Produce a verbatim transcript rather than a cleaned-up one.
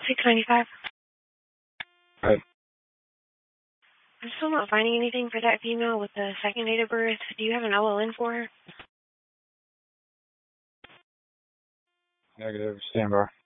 six ninety-five. Right. I'm still not finding anything for that female with the second date of birth. Do you have an O L N for her? Negative. Stand by.